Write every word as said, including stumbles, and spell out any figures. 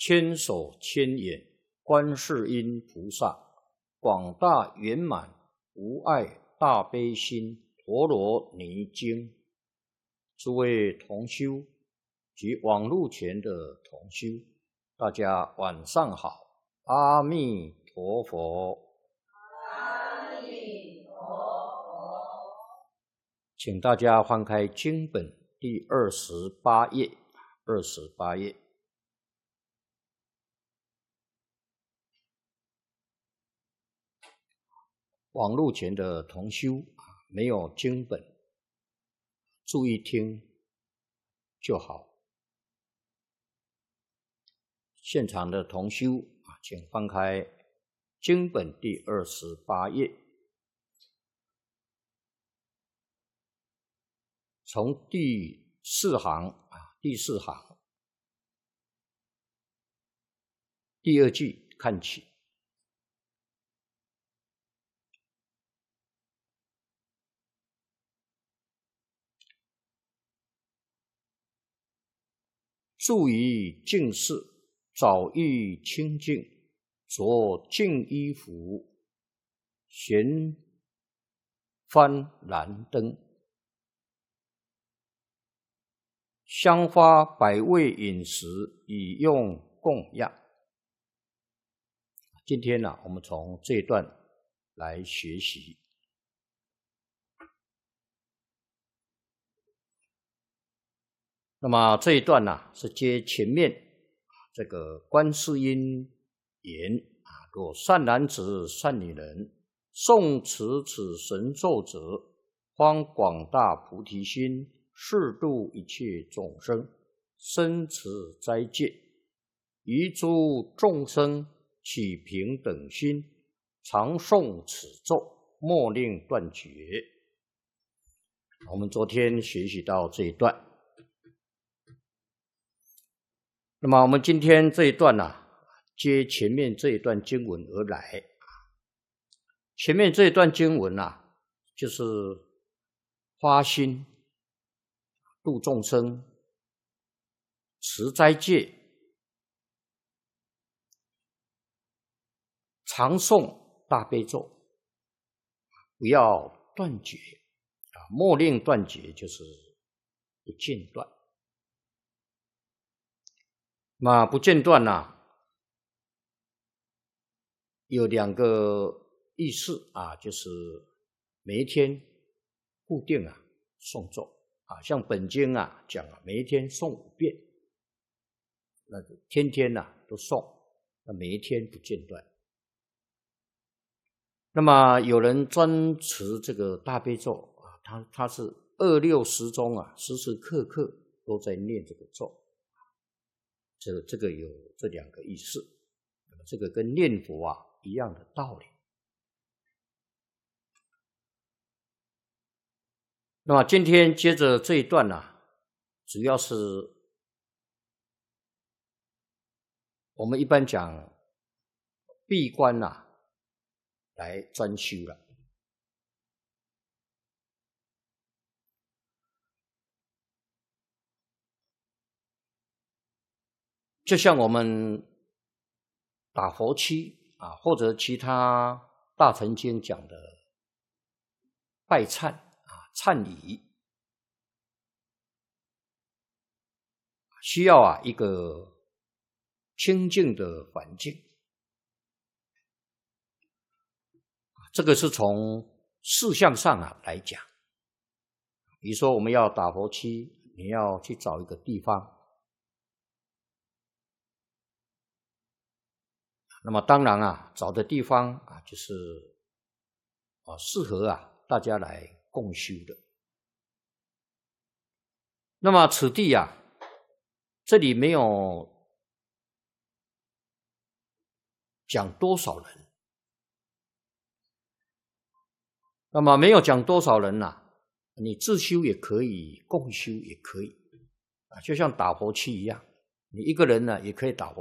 千手千眼观世音菩萨，广大圆满无碍大悲心陀罗尼经。诸位同修及网络前的同修，大家晚上好，阿弥陀佛。 阿弥陀佛。 请大家翻开经本第二十八页，二十八页。网络前的同修没有经本，注意听就好。现场的同修啊，请翻开经本第二十八页，从第四行啊，第四行第二句看起。住于净室，早遇清净，着净衣服，悬幡燃灯，香花百味饮食，以用供养。今天呢、啊，我们从这一段来学习。那么这一段呢、啊，是接前面这个观世音言啊，若善男子、善女人诵持此神咒者，方广大菩提心，誓度一切众生，生持斋戒，于诸众生起平等心，常诵此咒，莫令断绝。我们昨天学习到这一段。那么我们今天这一段呢、啊，接前面这一段经文而来。前面这一段经文啊，就是发心度众生，持斋戒，常诵大悲咒，不要断绝啊，莫令断绝，就是不间断。那不间断呢、啊，有两个意思啊，就是每一天固定啊诵咒啊，像本经啊讲啊，每一天诵五遍，那天天呐、啊、都诵，那每一天不间断。那么有人专持这个大悲咒啊，他他是二六时中啊，时时刻刻都在念这个咒。这个这个有这两个意思，那么这个跟念佛啊一样的道理。那么今天接着这一段呢、啊，主要是我们一般讲闭关呐、啊，来专修了。就像我们打佛七啊，或者其他大乘经讲的拜忏啊、忏礼，需要啊一个清净的环境。这个是从事项上啊来讲，比如说我们要打佛七，你要去找一个地方。那么当然啊，找的地方啊，就是啊适合啊大家来共修的。那么此地啊，这里没有讲多少人，那么没有讲多少人呐、啊，你自修也可以，共修也可以啊，就像打佛七一样，你一个人呢也可以打佛。